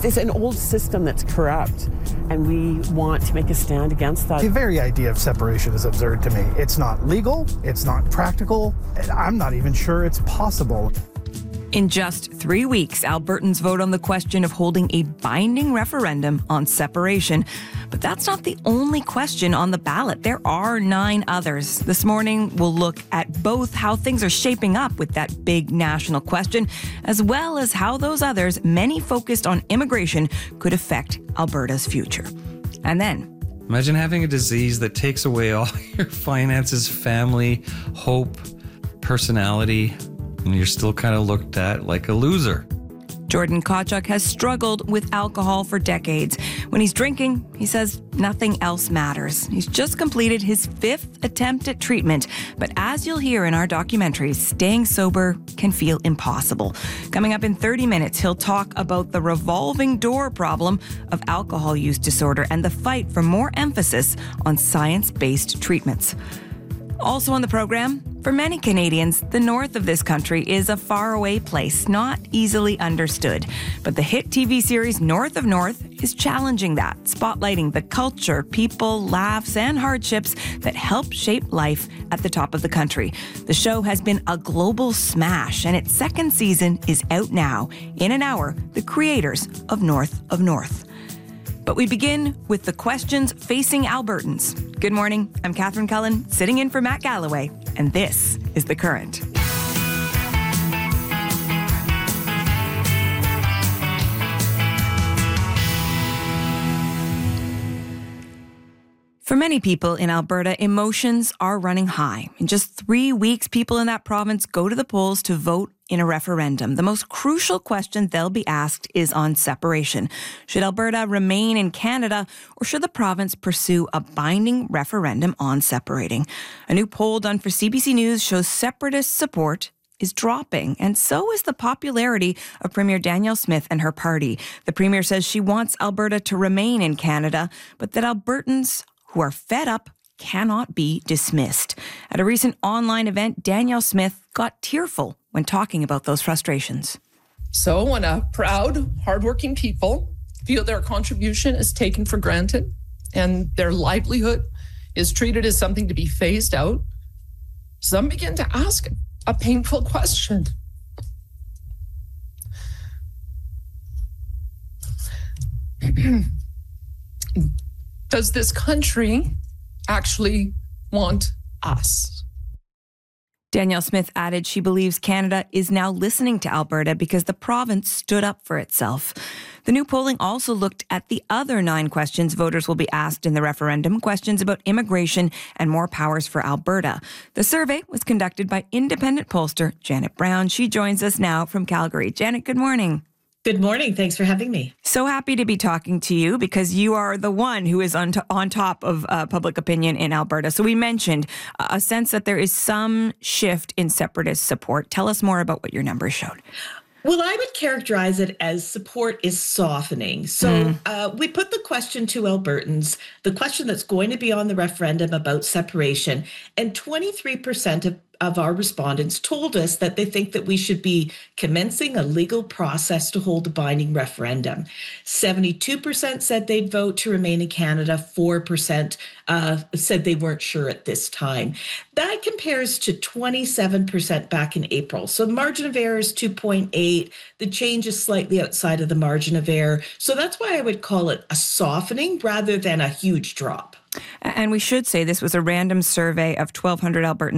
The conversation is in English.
It's an old system that's corrupt, and we want to make a stand against that. The very idea of separation is absurd to me. It's not legal, it's not practical, and I'm not even sure it's possible. In just 3 weeks, Albertans vote on the question of holding a binding referendum on separation. But that's not the only question on the ballot. There are 9 others. This morning, we'll look at both how things are shaping up with that big national question, as well as how those others, many focused on immigration, could affect Alberta's future. And then, imagine having a disease that takes away all your finances, family, hope, personality, and you're still kind of looked at like a loser. Jordan Kachuk has struggled with alcohol for decades. When he's drinking, he says nothing else matters. He's just completed his 5th attempt at treatment. But as you'll hear in our documentary, staying sober can feel impossible. Coming up in 30 minutes, he'll talk about the revolving door problem of alcohol use disorder and the fight for more emphasis on science-based treatments. Also on the program, for many Canadians, the north of this country is a faraway place, not easily understood. But the hit TV series North of North is challenging that, spotlighting the culture, people, laughs, and hardships that help shape life at the top of the country. The show has been a global smash, and its 2nd season is out now. In an hour, the creators of North of North. But we begin with the questions facing Albertans. Good morning, I'm Catherine Cullen, sitting in for Matt Galloway, and this is The Current. For many people in Alberta, emotions are running high. In just 3 weeks, people in that province go to the polls to vote in a referendum. The most crucial question they'll be asked is on separation. Should Alberta remain in Canada, or should the province pursue a binding referendum on separating? A new poll done for CBC News shows separatist support is dropping, and so is the popularity of Premier Danielle Smith and her party. The Premier says she wants Alberta to remain in Canada, but that Albertans who are fed up cannot be dismissed. At a recent online event, Danielle Smith got tearful when talking about those frustrations. So when a proud, hardworking people feel their contribution is taken for granted and their livelihood is treated as something to be phased out, some begin to ask a painful question. Does this country actually want us? Danielle Smith added she believes Canada is now listening to Alberta because the province stood up for itself. The new polling also looked at the other 9 questions voters will be asked in the referendum, questions about immigration and more powers for Alberta. The survey was conducted by independent pollster Janet Brown. She joins us now from Calgary. Janet, good morning. Good morning. Thanks for having me. So happy to be talking to you because you are the one who is on top of public opinion in Alberta. So we mentioned a sense that there is some shift in separatist support. Tell us more about what your numbers showed. Well, I would characterize it as support is softening. So we put the question to Albertans, the question that's going to be on the referendum about separation, and 23% of our respondents told us that they think that we should be commencing a legal process to hold a binding referendum. 72% said they'd vote to remain in Canada. 4% said they weren't sure at this time. That compares to 27% back in April. So the margin of error is 2.8. The change is slightly outside of the margin of error. So that's why I would call it a softening rather than a huge drop. And we should say this was a random survey of 1,200 Albertans